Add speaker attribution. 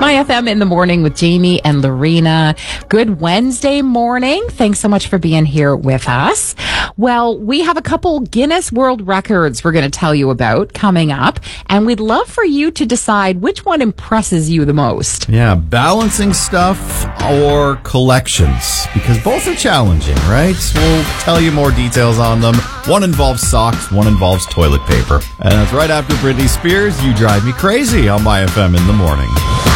Speaker 1: My FM in the morning with Jamie and Lorena. Good Wednesday morning. Thanks so much for being here with us. Well, we have a couple Guinness World Records we're going to tell you about coming up, and we'd love for you to decide which one impresses you the most.
Speaker 2: Yeah, balancing stuff or collections, because both are challenging, right? We'll tell you more details on them. One involves socks, one involves toilet paper. And that's right after Britney Spears, You Drive Me Crazy on My FM in the morning.